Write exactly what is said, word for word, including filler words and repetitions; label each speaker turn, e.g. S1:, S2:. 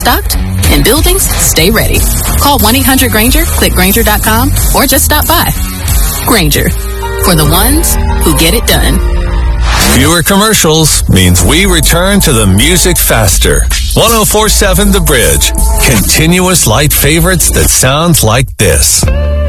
S1: stocked, and buildings stay ready. Call one eight hundred Granger, click Granger dot com, or just stop by. Granger, for the ones who get it done.
S2: Fewer commercials means we return to the music faster. one oh four point seven The Bridge. Continuous light favorites that sounds like this.